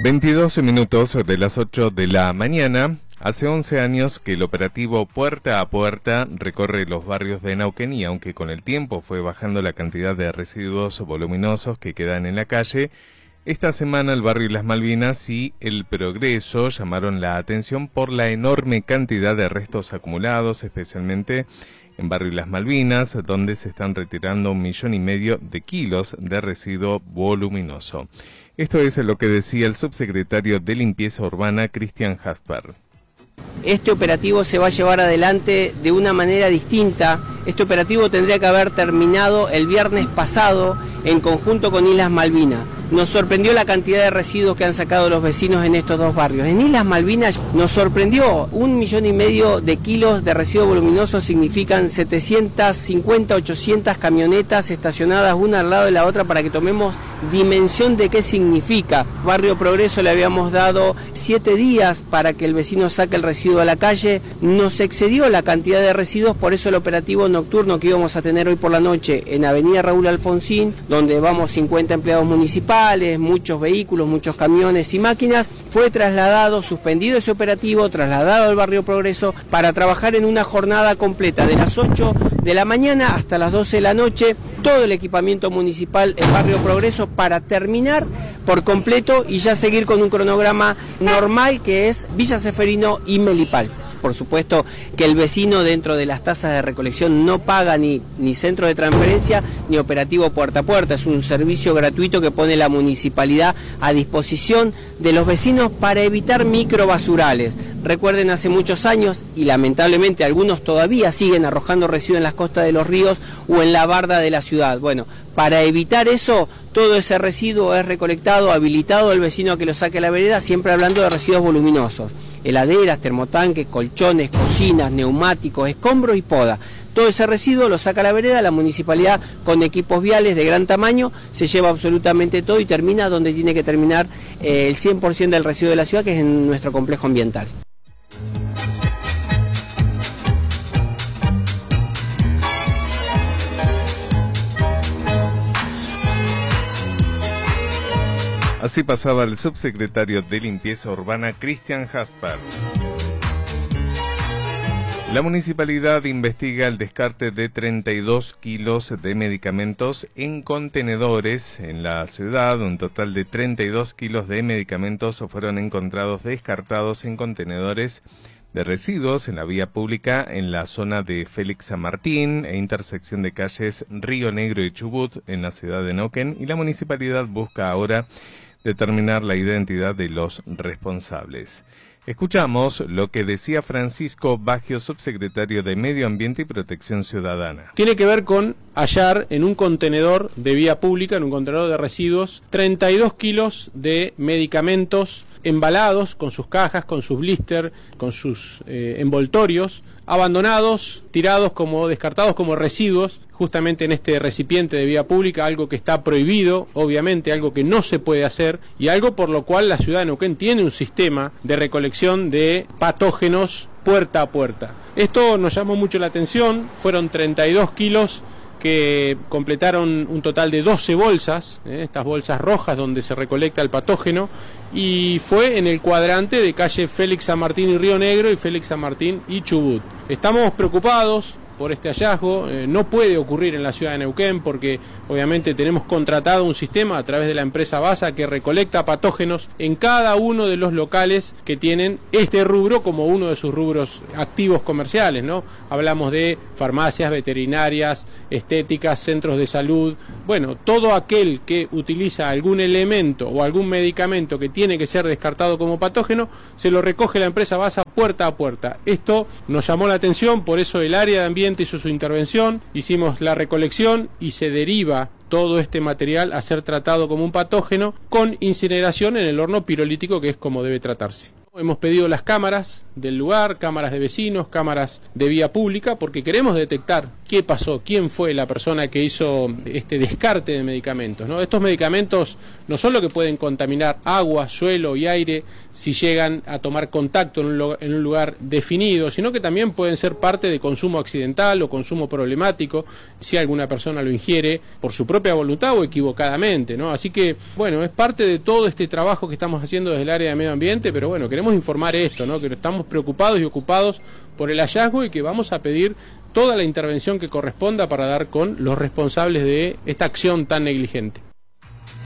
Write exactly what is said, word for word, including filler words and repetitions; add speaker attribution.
Speaker 1: veintidós minutos de las ocho de la mañana. Hace once años que el operativo Puerta a Puerta recorre los barrios de Neuquén y aunque con el tiempo fue bajando la cantidad de residuos voluminosos que quedan en la calle, esta semana el barrio Las Malvinas y El Progreso llamaron la atención por la enorme cantidad de restos acumulados, especialmente en barrio Las Malvinas, donde se están retirando un millón y medio de kilos de residuo voluminoso. Esto es lo que decía el subsecretario de Limpieza Urbana, Cristian Jasper.
Speaker 2: Este operativo se va a llevar adelante de una manera distinta. Este operativo tendría que haber terminado el viernes pasado en conjunto con Islas Malvinas. Nos sorprendió la cantidad de residuos que han sacado los vecinos en estos dos barrios. En Islas Malvinas nos sorprendió, un millón y medio de kilos de residuos voluminosos significan setecientas cincuenta, ochocientas camionetas estacionadas una al lado de la otra para que tomemos dimensión de qué significa. Barrio Progreso le habíamos dado siete días para que el vecino saque el residuo a la calle. Nos excedió la cantidad de residuos, por eso el operativo nocturno que íbamos a tener hoy por la noche en Avenida Raúl Alfonsín, donde vamos cincuenta empleados municipales, muchos vehículos, muchos camiones y máquinas, fue trasladado, suspendido ese operativo, trasladado al barrio Progreso para trabajar en una jornada completa de las ocho de la mañana hasta las doce de la noche, todo el equipamiento municipal en barrio Progreso para terminar por completo y ya seguir con un cronograma normal que es Villa Ceferino y Melipal. Por supuesto que el vecino dentro de las tasas de recolección no paga ni, ni centro de transferencia ni operativo puerta a puerta. Es un servicio gratuito que pone la municipalidad a disposición de los vecinos para evitar microbasurales. Recuerden, hace muchos años, y lamentablemente algunos todavía siguen arrojando residuos en las costas de los ríos o en la barda de la ciudad. Bueno, para evitar eso, todo ese residuo es recolectado, habilitado al vecino a que lo saque a la vereda, siempre hablando de residuos voluminosos. Heladeras, termotanques, colchones, cocinas, neumáticos, escombros y poda. Todo ese residuo lo saca a la vereda, la municipalidad con equipos viales de gran tamaño se lleva absolutamente todo y termina donde tiene que terminar eh, el cien por ciento del residuo de la ciudad, que es en nuestro complejo ambiental.
Speaker 1: Así pasaba el subsecretario de Limpieza Urbana, Cristian Jasper. La municipalidad investiga el descarte de treinta y dos kilos de medicamentos en contenedores en la ciudad. Un total de treinta y dos kilos de medicamentos fueron encontrados descartados en contenedores de residuos en la vía pública en la zona de Félix San Martín e intersección de calles Río Negro y Chubut en la ciudad de Neuquén, y la municipalidad busca ahora determinar la identidad de los responsables. Escuchamos lo que decía Francisco Baggio, subsecretario de Medio Ambiente y Protección Ciudadana.
Speaker 3: Tiene que ver con hallar en un contenedor de vía pública, en un contenedor de residuos, treinta y dos kilos de medicamentos embalados con sus cajas, con sus blister, con sus eh, envoltorios, abandonados, tirados como descartados como residuos, justamente en este recipiente de vía pública, algo que está prohibido, obviamente, algo que no se puede hacer y algo por lo cual la ciudad de Neuquén tiene un sistema de recolección de patógenos puerta a puerta. Esto nos llamó mucho la atención, fueron treinta y dos kilos que completaron un total de doce bolsas, ¿eh? estas bolsas rojas donde se recolecta el patógeno, y fue en el cuadrante de calle Félix San Martín y Río Negro y Félix San Martín y Chubut. Estamos preocupados por este hallazgo, eh, no puede ocurrir en la ciudad de Neuquén porque obviamente tenemos contratado un sistema a través de la empresa Basa que recolecta patógenos en cada uno de los locales que tienen este rubro como uno de sus rubros activos comerciales, ¿no? Hablamos de farmacias, veterinarias, estéticas, centros de salud, bueno, todo aquel que utiliza algún elemento o algún medicamento que tiene que ser descartado como patógeno, se lo recoge la empresa Basa puerta a puerta. Esto nos llamó la atención, por eso el área de ambiente hizo su intervención, hicimos la recolección y se deriva todo este material a ser tratado como un patógeno con incineración en el horno pirolítico, que es como debe tratarse. Hemos pedido las cámaras del lugar, cámaras de vecinos, cámaras de vía pública, porque queremos detectar qué pasó, quién fue la persona que hizo este descarte de medicamentos, ¿no? Estos medicamentos no solo que pueden contaminar agua, suelo y aire si llegan a tomar contacto en un, en un lugar definido, sino que también pueden ser parte de consumo accidental o consumo problemático si alguna persona lo ingiere por su propia voluntad o equivocadamente, ¿no? Así que, bueno, es parte de todo este trabajo que estamos haciendo desde el área de medio ambiente, pero bueno, queremos informar esto, ¿no? Que estamos preocupados y ocupados por el hallazgo y que vamos a pedir toda la intervención que corresponda para dar con los responsables de esta acción tan negligente.